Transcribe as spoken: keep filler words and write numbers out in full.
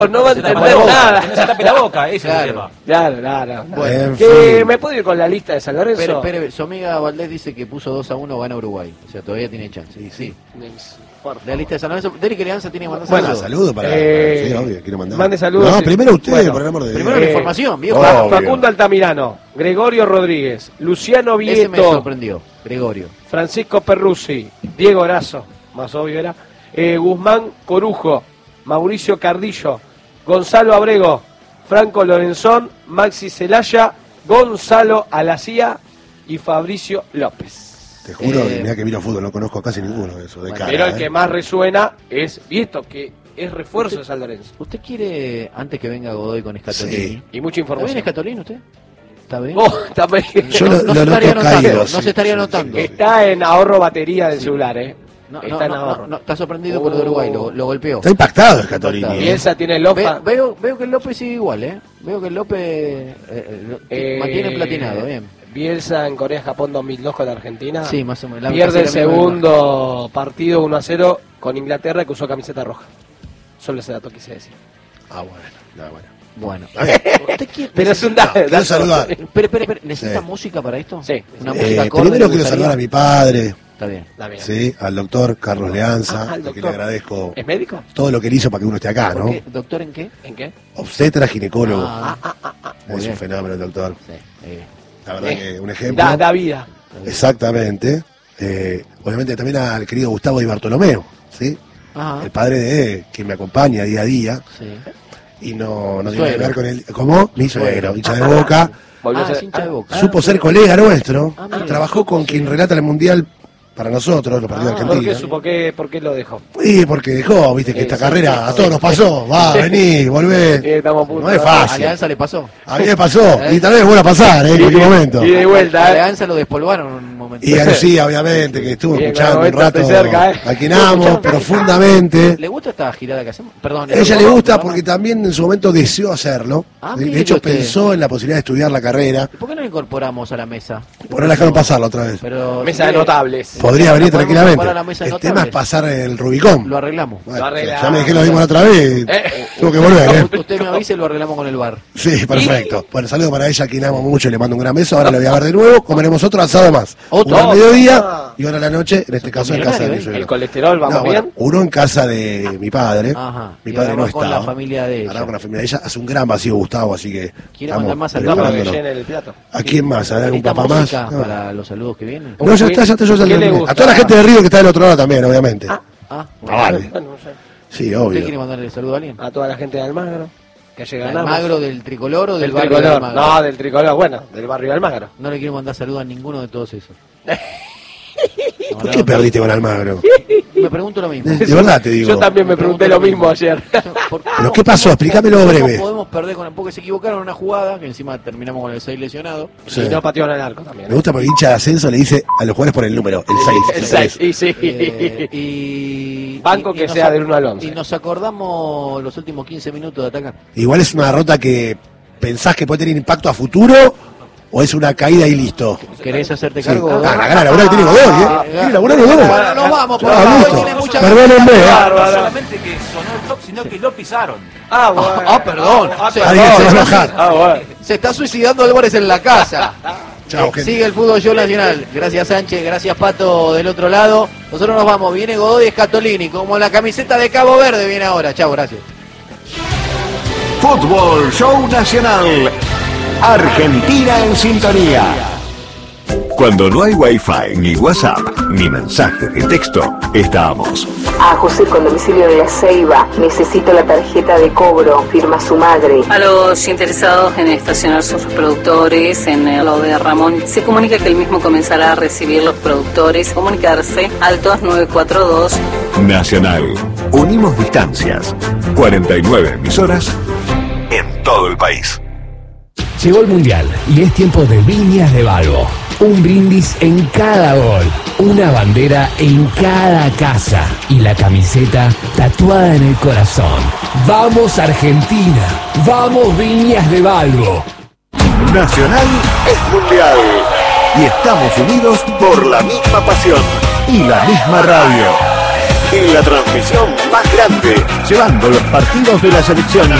no va a entender nada. No se tape la boca, ese claro, es el tema. Claro, claro. Bueno, en ¿Que fin. ¿Me puedo ir con la lista de San Lorenzo? Espere, espere, su amiga Valdés dice que puso dos a uno, gana Uruguay. O sea, todavía tiene chance. Sí, sí. De la lista de San Lorenzo. Derek Eleganza tiene que mandar Bueno, saludos. saludos para. Eh, sí, obvio, quiero mandar. Mande saludos. No, sí. primero usted, Bueno, por el amor de Dios. Primero la información, viejo. Obvio. Facundo Altamirano, Gregorio Rodríguez, Luciano Ese me Vieto, sorprendió, Gregorio. Francisco Perruzzi, Diego Erazo, más obvio era, eh, Guzmán Corujo, Mauricio Cardillo, Gonzalo Abrego, Franco Lorenzón, Maxi Celaya, Gonzalo Alacía y Fabricio López. Te juro, Eh, mira que miro fútbol, no conozco casi ninguno de esos. De cara, Pero el eh. que más resuena es Vieto, que es refuerzo de San Lorenzo. ¿Usted quiere, antes que venga Godoy con Escatolini? Sí. Y mucha ¿Está bien información. Escatolini usted? ¿Está bien? Oh, está, bien. Yo no, lo, no lo se noto estaría caído. anotando, sí, no se estaría sí, anotando. sí, sí. Está en ahorro batería del celular, ¿eh? No, no, está en no, ahorro. no, no, está sorprendido por lo de Uruguay, lo, lo golpeó. Está impactado Scatolini. Y esa tiene Lopa. Ve- veo, veo que el López sigue igual, ¿eh? Veo que el López eh, eh, Eh, mantiene platinado, bien. Bielsa en Corea-Japón dos mil dos con Argentina. Sí, más o menos. La Pierde el casi la misma segundo partido uno a cero con Inglaterra, que usó camiseta roja. Solo ese dato quise decir. Ah, bueno, no, bueno. Bueno. A ver, ¿Usted quiere, Pero es un no, dato. quiero saludar. Espere, espere, espere. ¿Necesita Sí. música para esto? Sí. Una Eh, música acorde. primero ¿le quiero gustaría? saludar a mi padre, Está bien. Está bien. sí, al doctor Carlos Leanza, Ah, al a que doctor. le agradezco ¿Es médico? todo lo que él hizo para que uno esté acá, ¿Por ¿no? qué? ¿Doctor en qué? ¿En qué? Obstetra, ginecólogo. Ah, muy es bien. un fenómeno el doctor. Sí, eh, La verdad Eh, que un ejemplo. Da, da vida. Exactamente. Eh, obviamente también al querido Gustavo Di Bartolomeo, ¿sí? Ajá. El padre de quien me acompaña día a día Sí. y no, no tiene Suegro. que ver con él. ¿Cómo? Mi suegro, hincha de Boca. Volvió Ah, a ser- es hincha de Boca. Supo ser colega nuestro. Ah, mira. Trabajó con quien relata el mundial para nosotros, los partidos Ah, de ¿Por qué, Argentina. supo que, ¿Por qué lo dejó? Y porque dejó, viste, que Sí, esta sí, carrera sí, a todos sí. nos pasó. Va, vení, volvé. Sí, estamos a punto. No es ¿A fácil. Alianza le pasó? A mí me pasó. Y tal vez vuelva a pasar, ¿eh? En cualquier momento. Y de A vuelta, ¿eh? Alianza lo despolvaron en un momento. Y a Lucía, obviamente, que estuvo Bien, escuchando un bueno, rato. estoy cerca, ¿eh? A quien amo Escuchame, profundamente. ¿Le gusta esta girada que hacemos? Perdón. A ella ¿el le programa? gusta porque también en su momento deseó hacerlo. Ah, De, de mire hecho, usted. pensó en la posibilidad de estudiar la carrera. ¿Y por qué no lo incorporamos a la mesa? Por no la dejaron pasarla otra vez. Pero, Mesa de si quiere, notables. Podría venir la podemos tranquilamente. incorporar a la mesa de El tema es notables. pasar el Rubicón. Lo arreglamos. Bueno, Lo arregla. ya me dejé lo mismo la otra vez. Eh. Tengo que volver, ¿eh? Usted me avisa y lo arreglamos con el bar. Sí, perfecto. Bueno, saludo para ella, a quien amo mucho y le mando un gran beso. Ahora le voy a ver de nuevo. Comeremos otro asado más. Otro. Uno al mediodía y ahora a la noche, en este caso en casa de mi millonario, ¿eh? suegro. ¿El colesterol vamos No, bueno, bien? uno en casa de mi padre. Ajá. Mi Y padre ahora no va con estaba. la familia de Ahora ella. con la familia de ella. Hace un gran vacío Gustavo, así que. ¿Quiere estamos mandar más No, para que preparándolo. llene el plato. ¿A quién más? ¿A algún ¿Necesita papá más? música No. para los saludos que vienen? No, ya está, ya está, yo ya ¿Qué le lo- gusta? A toda la gente de Río que está del otro lado también, obviamente. Ah, Ah, Ah, vale. Bueno, no sé. Sí, ¿Usted obvio. quiere mandarle saludo a alguien? A toda la gente de Almagro, que ayer ¿Del ganamos. Almagro, del Tricolor o del, Del barrio de tricolor. Almagro? No, del tricolor, bueno, del barrio de Almagro. No le quiero mandar saludo a ninguno de todos esos. ¿Por qué perdiste con Almagro? Me pregunto lo mismo. De, de verdad te digo. Yo también me pregunté lo mismo ayer. ¿Por- ¿Pero qué pasó? Explícamelo ¿Cómo breve. podemos perder con porque se equivocaron en una jugada que encima terminamos con el seis lesionado? Sí. Y no pateó en el arco también. Me gusta porque hincha de ascenso le dice a los jugadores por el número, el seis. El seis, y sí. Eh, y Banco y- que y nos sea ac- del uno al once. Y nos acordamos los últimos quince minutos de atacar. Igual es una derrota que pensás que puede tener impacto a futuro o es una caída y listo. ¿Querés hacerte Sí. cargo? Ah, la gran laburada que tiene Godoy, ¿eh? Tiene laburada Godoy. Bueno, nos vamos, por Ah, favor, listo. tiene mucha Perdónenme, ¿eh? No solamente que sonó el top, sino que lo pisaron. Ah, bueno. Ah, perdón. Ah, Se- Alguien se va a enojar. Ah, bueno. Se está suicidando Álvarez en la casa. Chao, Eh, gente. Sigue el fútbol show nacional. Gracias Sánchez, gracias Pato del otro lado. Nosotros nos vamos. Viene Godoy Scatolini, como la camiseta de Cabo Verde viene ahora. Chao, gracias. Fútbol Show Nacional. Argentina en sintonía. Cuando no hay Wi-Fi, ni WhatsApp, ni mensaje de texto, estamos. A José con domicilio de La Ceiba. Necesito la tarjeta de cobro. Firma su madre. A los interesados en estacionar sus productores en el lado de Ramón, se comunica que el mismo comenzará a recibir los productores. Comunicarse al dos nueve cuatro dos. Nacional. Unimos distancias. cuarenta y nueve emisoras en todo el país. Llegó el Mundial y es tiempo de Viñas de Balbo. Un brindis en cada gol, una bandera en cada casa y la camiseta tatuada en el corazón. ¡Vamos Argentina! ¡Vamos Viñas de Balbo! Nacional es mundial. Y estamos unidos por la misma pasión y la misma radio. en la transmisión más grande, llevando los partidos de la selección